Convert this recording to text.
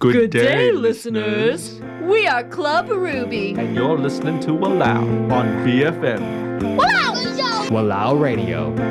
Good day, listeners. We are Club Ruby. And you're listening to Walao on BFM. Wow! Walao Radio.